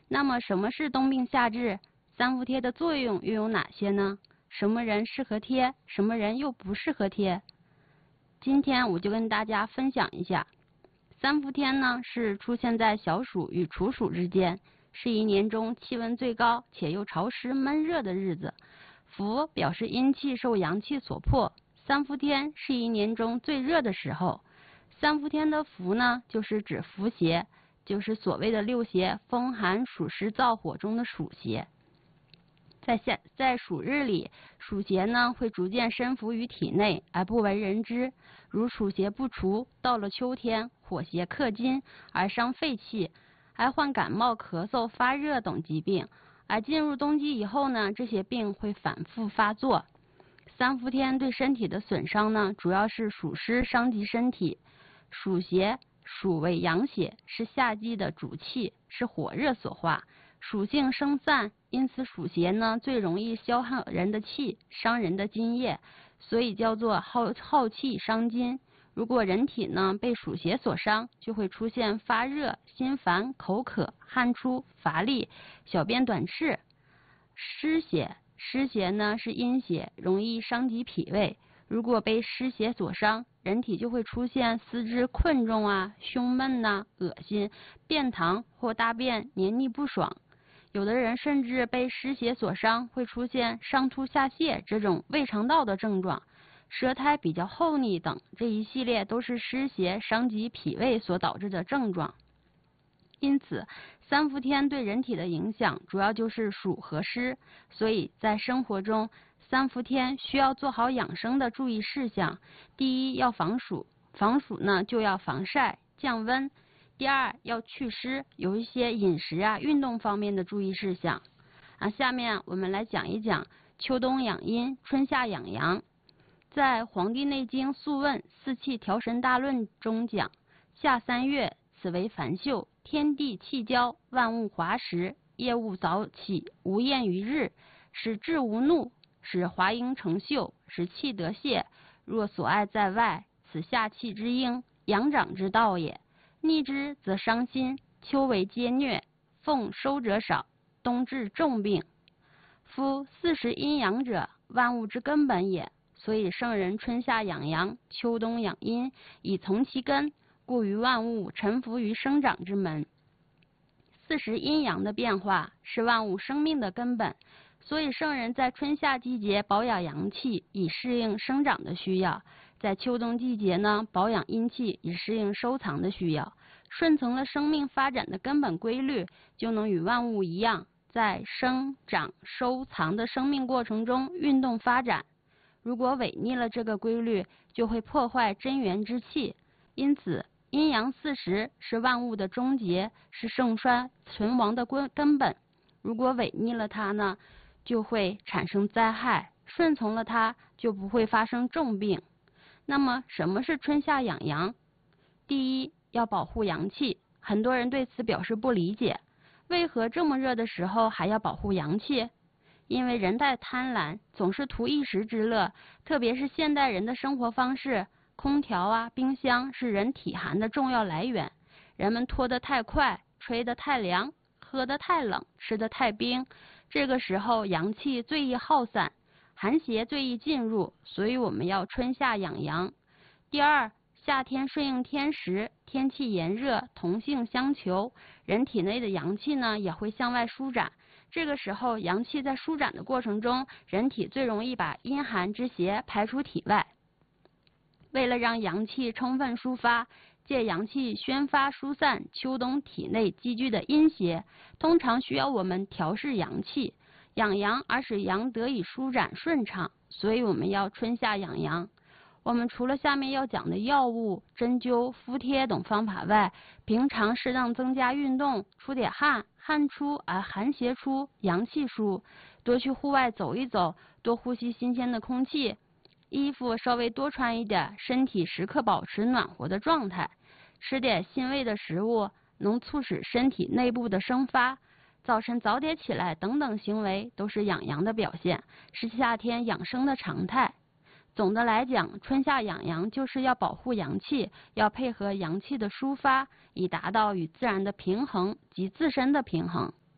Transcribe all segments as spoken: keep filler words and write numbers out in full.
那么什么是冬病夏治？三伏贴的作用又有哪些呢？什么人适合贴，什么人又不适合贴？今天我就跟大家分享一下。三伏天呢是出现在小暑与处暑之间，是一年中气温最高且又潮湿闷热的日子。伏表示阴气受阳气所迫，三伏天是一年中最热的时候。三伏天的伏呢，就是指伏邪，就是所谓的六邪：风寒暑湿燥火中的暑邪。在夏在暑日里，暑邪呢会逐渐深伏于体内而不为人知。如暑邪不除，到了秋天，火邪克金而伤肺气，还患感冒、咳嗽、发热等疾病。而进入冬季以后呢，这些病会反复发作。三伏天对身体的损伤呢，主要是暑湿伤及身体。暑邪，暑为阳邪，是夏季的主气，是火热所化，属性生散，因此暑邪呢最容易消耗人的气，伤人的津液，所以叫做耗耗气伤津。如果人体呢被暑邪所伤，就会出现发热、心烦、口渴、汗出、乏力、小便短赤。湿邪，湿邪呢是阴邪，容易伤及脾胃。如果被湿邪所伤，人体就会出现四肢困重啊、胸闷呐、恶心、便溏或大便黏腻不爽。有的人甚至被湿邪所伤，会出现上吐下泻这种胃肠道的症状，舌苔比较厚腻等，这一系列都是湿邪伤及脾胃所导致的症状。因此，三伏天对人体的影响主要就是暑和湿，所以在生活中，三伏天需要做好养生的注意事项。第一，要防暑，防暑呢就要防晒、降温。第二，要祛湿，有一些饮食啊、运动方面的注意事项。啊，下面我们来讲一讲秋冬养阴，春夏养阳。在《黄帝内经·素问·四气调神大论》中讲，夏三月，此为繁秀，天地气交，万物华实，夜雾早起，无厌于日，使志无怒，使华英成秀，使气得泄。若所爱在外，此夏气之应，阳长之道也。逆之则伤心，秋为皆疟，奉收者少，冬治重病。夫四时阴阳者，万物之根本也。所以圣人春夏养阳，秋冬养阴，以从其根，故于万物臣服于生长之门。四时阴阳的变化是万物生命的根本，所以圣人在春夏季节保养阳气，以适应生长的需要；在秋冬季节呢，保养阴气，以适应收藏的需要。顺从了生命发展的根本规律，就能与万物一样，在生长收藏的生命过程中运动发展。如果违逆了这个规律，就会破坏真元之气。因此，阴阳四时是万物的终结，是盛衰存亡的根本。如果违逆了它呢，就会产生灾害；顺从了它，就不会发生重病。那么，什么是春夏养阳？第一，要保护阳气。很多人对此表示不理解，为何这么热的时候还要保护阳气？因为人太贪婪，总是图一时之乐，特别是现代人的生活方式，空调啊、冰箱是人体寒的重要来源。人们拖得太快，吹得太凉，喝得太冷，吃得太冰，这个时候阳气最易耗散，寒邪最易进入，所以我们要春夏养阳。第二，夏天顺应天时，天气炎热，同性相求，人体内的阳气呢也会向外舒展。这个时候，阳气在舒展的过程中，人体最容易把阴寒之邪排出体外。为了让阳气充分抒发，借阳气宣发疏散秋冬体内积聚的阴邪，通常需要我们调适阳气，养阳而使阳得以舒展顺畅，所以我们要春夏养阳。我们除了下面要讲的药物、针灸、敷贴等方法外，平常适当增加运动，出点汗，汗出而寒邪出，阳气舒，多去户外走一走，多呼吸新鲜的空气，衣服稍微多穿一点，身体时刻保持暖和的状态，吃点辛味的食物，能促使身体内部的生发，早晨早点起来等等行为都是养阳的表现，是夏天养生的常态。总的来讲，春夏养阳就是要保护阳气，要配合阳气的抒发，以达到与自然的平衡及自身的平衡。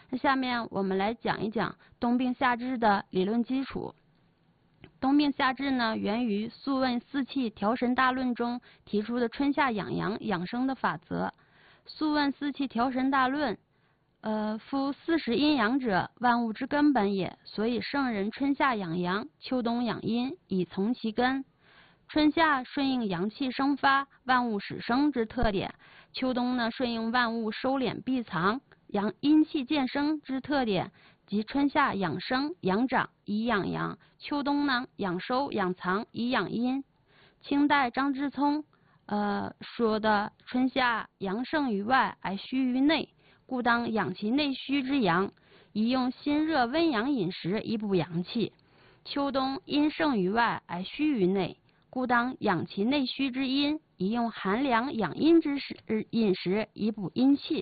那下面我们来讲一讲冬病夏治的理论基础。冬病夏治呢，源于《素问·四气调神大论》中提出的春夏养阳养生的法则。《素问·四气调神大论》呃，夫四时阴阳者，万物之根本也。所以圣人春夏养阳，秋冬养阴，以从其根。春夏顺应阳气生发、万物始生之特点，秋冬呢顺应万物收敛闭藏、阳阴气渐生之特点，即春夏养生养长以养阳，秋冬呢养收养藏以养阴。清代张之聪呃说的春夏阳盛于外而虚于内，故当养其内虚之阳，宜用辛热温阳饮食以补阳气。秋冬阴盛于外而虚于内，故当养其内虚之阴，宜用寒凉养阴之食饮食以补阴气。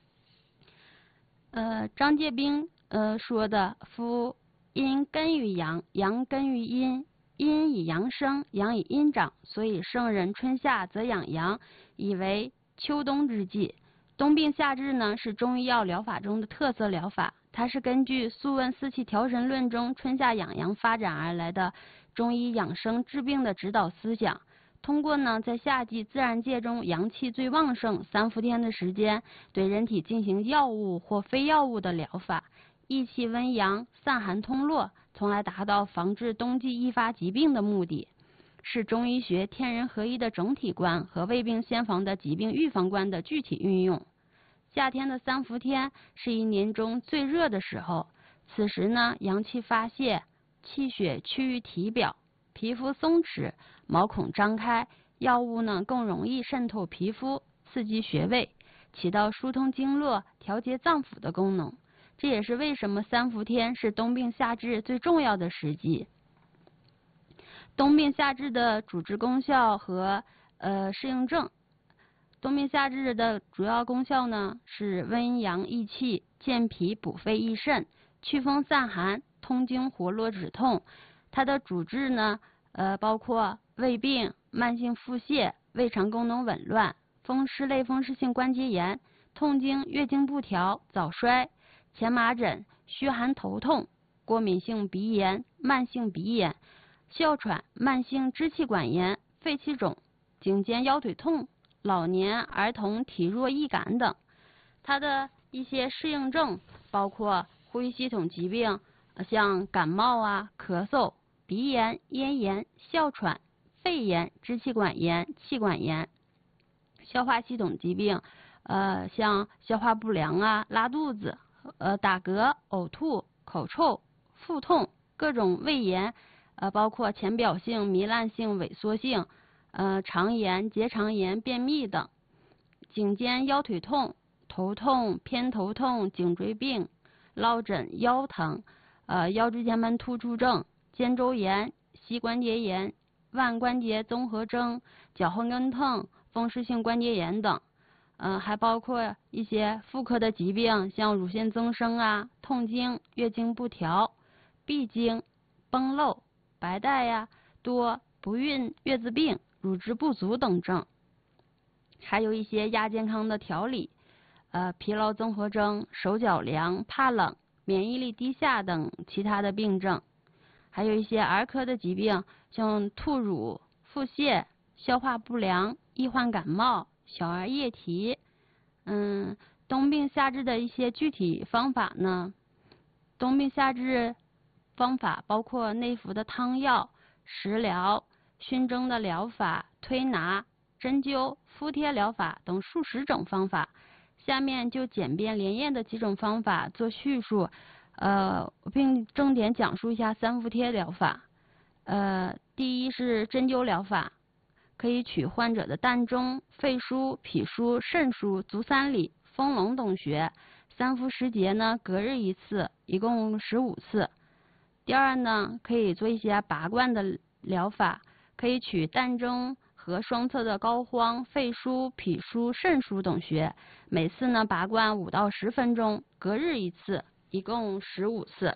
呃，张介宾呃说的，夫阴根于阳，阳根于阴，阴以阳生，阳以阴长，所以圣人春夏则养阳，以为秋冬之计。冬病夏治呢，是中医药疗法中的特色疗法，它是根据《素问·四气调神论》中春夏养阳发展而来的中医养生治病的指导思想。通过呢，在夏季自然界中阳气最旺盛三伏天的时间，对人体进行药物或非药物的疗法，益气温阳、散寒通络，从而达到防治冬季易发疾病的目的，是中医学天人合一的整体观和未病先防的疾病预防观的具体运用。夏天的三伏天是一年中最热的时候，此时呢，阳气发泄，气血趋于体表，皮肤松弛，毛孔张开，药物呢更容易渗透皮肤，刺激穴位，起到疏通经络、调节脏腑的功能。这也是为什么三伏天是冬病夏治最重要的时机。冬病夏治的主治功效和呃适应症。冬病夏治的主要功效呢是温阳益气、健脾补肺益肾、祛风散寒、通经活络止痛。它的主治呢呃包括胃病、慢性腹泻、胃肠功能紊乱、风湿类风湿性关节炎、痛经、月经不调、早衰、前麻疹、虚寒头痛、过敏性鼻炎、慢性鼻炎、哮喘、慢性支气管炎、肺气肿、颈肩腰腿痛、老年儿童体弱易感等。它的一些适应症包括呼吸系统疾病，像感冒啊、咳嗽、鼻炎、咽炎、哮喘、肺炎、支气管炎、气管炎；消化系统疾病，呃，像消化不良啊、拉肚子、呃打嗝、呕吐、口臭、腹痛、各种胃炎，呃，包括浅表性、糜烂性、萎缩性。呃，肠炎、结肠炎、便秘等；颈肩腰腿痛、头痛、偏头痛、颈椎病、落枕、腰疼、呃腰椎间盘突出症、肩周炎、膝关节炎、腕关节综合征、脚后跟痛、风湿性关节炎等。呃，还包括一些妇科的疾病，像乳腺增生啊、痛经、月经不调、闭经、崩漏、白带呀、多、不孕、月子病、乳汁不足等症，还有一些亚健康的调理，呃，疲劳综合征、手脚凉、怕冷、免疫力低下等其他的病症，还有一些儿科的疾病，像吐乳、腹泻、消化不良、易患感冒、小儿夜啼。嗯，冬病夏治的一些具体方法呢，冬病夏治方法包括内服的汤药、食疗、熏蒸的疗法、推拿、针灸、敷贴疗法等数十种方法。下面就简便连验的几种方法做叙述，呃，并重点讲述一下三伏贴疗法。呃，第一是针灸疗法，可以取患者的膻中、肺腧、脾腧、肾腧、足三里、丰隆等穴，三伏时节呢，隔日一次，一共十五次。第二呢，可以做一些拔罐的疗法，可以取膻中和双侧的膏肓、肺腧、脾腧、肾腧等穴，每次呢拔罐五到十分钟，隔日一次，一共十五次。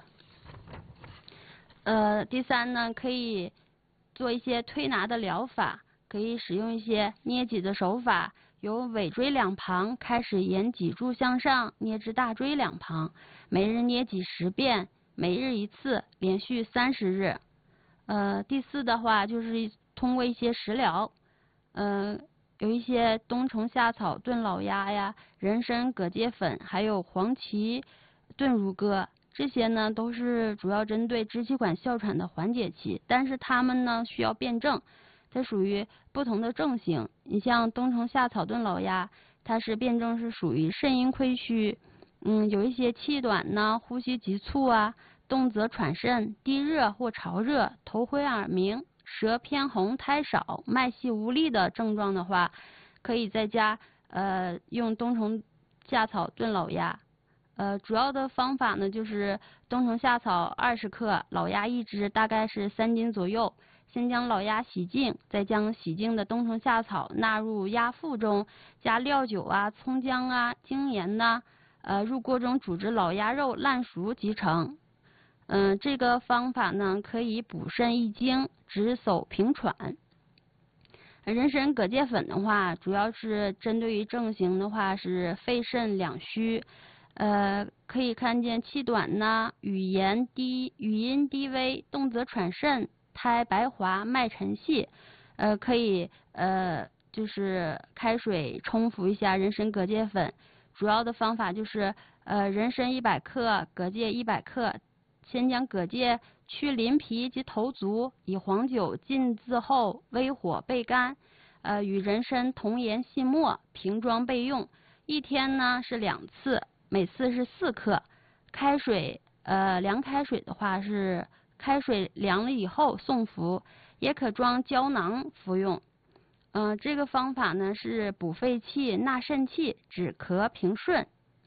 呃，第三呢，可以做一些推拿的疗法，可以使用一些捏脊的手法、 由尾椎两旁开始沿脊柱向上捏至大椎两旁，每日捏几十遍，每日一次，连续三十日。呃，第四的话就是通过一些食疗，呃，有一些冬虫夏草炖老鸭呀、人参蛤蚧粉，还有黄芪炖乳鸽，这些呢都是主要针对支气管哮喘的缓解期，但是它们呢需要辩证，它属于不同的症型。你像冬虫夏草炖老鸭，它是辩证是属于肾阴亏虚，嗯，有一些气短呢、呼吸急促啊、动则喘甚、低热或潮热、头昏耳鸣、舌偏红、苔少、脉细无力的症状的话，可以在家呃用冬虫夏草炖老鸭。呃，主要的方法呢就是冬虫夏草二十克，老鸭一只，大概是三斤左右。先将老鸭洗净，再将洗净的冬虫夏草纳入鸭腹中，加料酒啊、葱姜啊、精盐呐、呃，入锅中煮至老鸭肉烂熟即成。嗯、呃，这个方法呢可以补肾益精、止手平喘。人参蛤蚧粉的话，主要是针对于症型的话是肺肾两虚。呃，可以看见气短呐、语言低、语音低微、动则喘甚、苔白滑、脉沉细，呃，可以呃就是开水冲服一下人参蛤蚧粉。主要的方法就是呃人参一百克，蛤蚧一百克，先将蛤蚧去鳞皮及头足，以黄酒浸渍后微火焙干，呃与人参同研细末，瓶装备用。一天呢是两次。每次是四克，开水呃凉开水的话是开水凉了以后送服，也可装胶囊服用。嗯、呃，这个方法呢是补肺气、纳肾气、止咳平顺。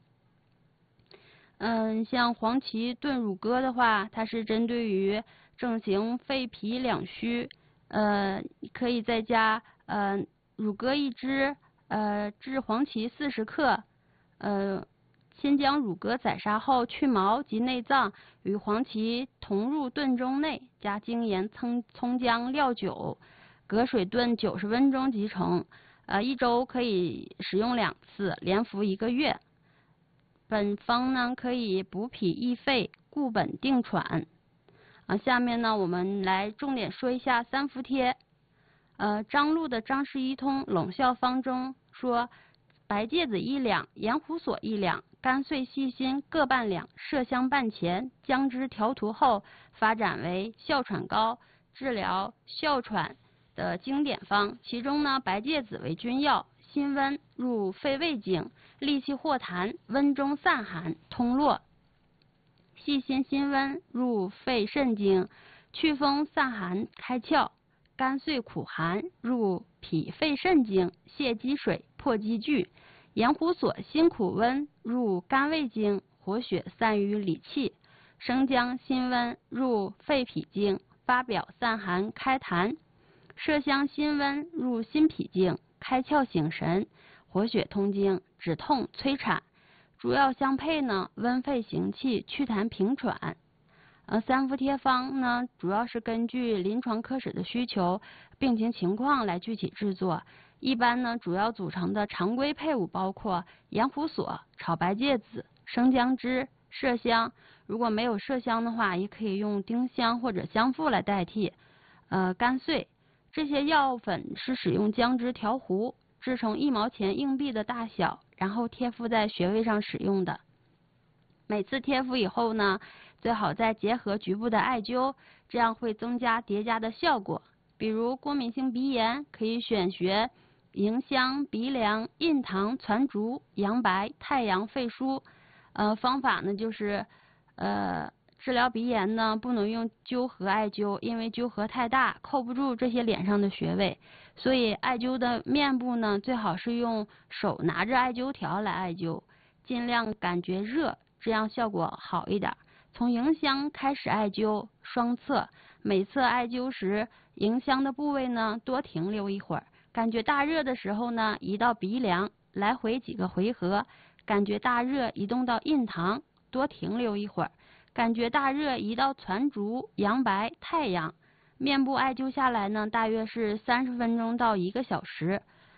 嗯、呃，像黄芪炖乳鸽的话，它是针对于症型肺脾两虚，呃，可以在家呃乳鸽一只，呃制黄芪四十克，呃。先将乳鸽宰杀后去毛及内脏，与黄芪同入炖盅内，加精盐、葱葱姜、料酒，隔水炖九十分钟即成。呃，一周可以使用两次，连服一个月。本方呢可以补脾益肺、固本定喘。啊，下面呢我们来重点说一下三伏贴。呃，张禄的《张氏医通拢效方》中说，白芥子一两，盐胡索一两，干碎细辛各半两，麝香半钱，姜汁调涂后，发展为哮喘膏，治疗哮喘的经典方。其中呢，白芥子为君药，辛温，入肺胃经，利气化痰，温中散寒，通络；细辛辛温，入肺肾经，祛风散寒，开窍；干碎苦寒，入脾肺肾经，泻积水，破积聚；盐胡索辛苦温，入肝胃经，活血散瘀理气；生姜辛温，入肺脾经，发表散寒开痰；麝香辛温，入心脾经，开窍醒神，活血通经，止痛催产。主要相配呢，温肺行气，祛痰平喘。呃，三伏贴方呢，主要是根据临床科室的需求、病情情况来具体制作。一般呢，主要组成的常规配伍包括盐胡索、炒白芥子、生姜汁、麝香。如果没有麝香的话，也可以用丁香或者香附来代替。呃，干碎这些药粉是使用姜汁调糊，制成一毛钱硬币的大小，然后贴敷在穴位上使用的。每次贴敷以后呢，最好再结合局部的艾灸，这样会增加叠加的效果。比如过敏性鼻炎，可以选穴迎香、鼻梁、印堂、攒竹、阳白、太阳、肺腧。呃，方法呢就是呃治疗鼻炎呢不能用灸和艾灸，因为灸和太大，扣不住这些脸上的穴位。所以艾灸的面部呢，最好是用手拿着艾灸条来艾灸，尽量感觉热，这样效果好一点。从迎香开始艾灸，双侧，每次艾灸时，迎香的部位呢多停留一会儿。感觉大热的时候呢，移到鼻梁，来回几个回合。感觉大热，移动到印堂，多停留一会儿。感觉大热，移到攒竹、阳白、太阳。面部艾灸下来呢，大约是三十分钟到一个小时。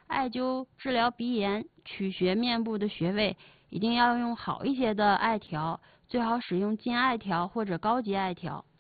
艾灸治疗鼻炎、取穴面部的穴位，一定要用好一些的艾条，最好使用金艾条或者高级艾条。